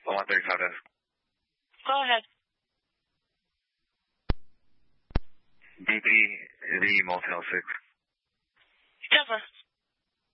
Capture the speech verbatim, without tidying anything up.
one thirty-five desk. Go ahead. D three, the Motel six. Cover.